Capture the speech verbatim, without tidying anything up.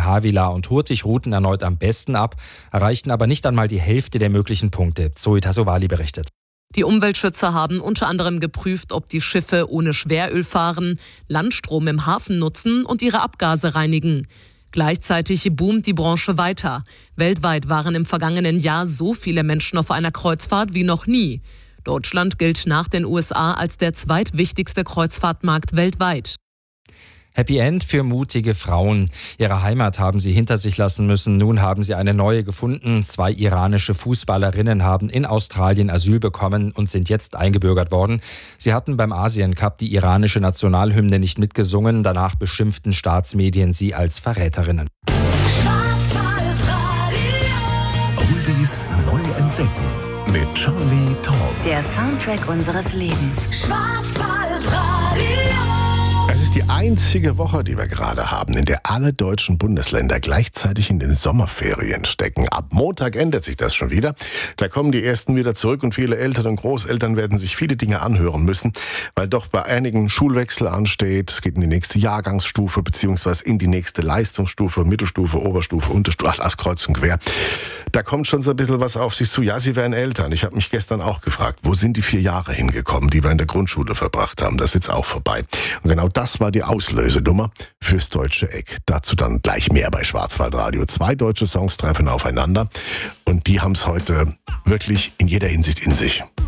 schneiden Havila und Hurtigruten erneut am besten ab, erreichten aber nicht einmal die Hälfte der möglichen Punkte. Zoe Tassovali berichtet. Die Umweltschützer haben unter anderem geprüft, ob die Schiffe ohne Schweröl fahren, Landstrom im Hafen nutzen und ihre Abgase reinigen. Gleichzeitig boomt die Branche weiter. Weltweit waren im vergangenen Jahr so viele Menschen auf einer Kreuzfahrt wie noch nie. Deutschland gilt nach den U S A als der zweitwichtigste Kreuzfahrtmarkt weltweit. Happy End für mutige Frauen. Ihre Heimat haben sie hinter sich lassen müssen. Nun haben sie eine neue gefunden. Zwei iranische Fußballerinnen haben in Australien Asyl bekommen und sind jetzt eingebürgert worden. Sie hatten beim Asien Cup die iranische Nationalhymne nicht mitgesungen. Danach beschimpften Staatsmedien sie als Verräterinnen. Oldies neu entdecken mit Charlie Tall. Der Soundtrack unseres Lebens. Schwarzwaldradio. Es ist die einzige Woche, die wir gerade haben, in der alle deutschen Bundesländer gleichzeitig in den Sommerferien stecken. Ab Montag ändert sich das schon wieder. Da kommen die Ersten wieder zurück und viele Eltern und Großeltern werden sich viele Dinge anhören müssen, weil doch bei einigen Schulwechsel ansteht. Es geht in die nächste Jahrgangsstufe beziehungsweise in die nächste Leistungsstufe, Mittelstufe, Oberstufe, Unterstufe, alles kreuz und quer. Da kommt schon so ein bisschen was auf sich zu. Ja, sie werden Eltern. Ich habe mich gestern auch gefragt, wo sind die vier Jahre hingekommen, die wir in der Grundschule verbracht haben? Das ist jetzt auch vorbei. Und genau das war die Auslösenummer fürs deutsche Eck. Dazu dann gleich mehr bei Schwarzwaldradio. Zwei deutsche Songs treffen aufeinander und die haben es heute wirklich in jeder Hinsicht in sich.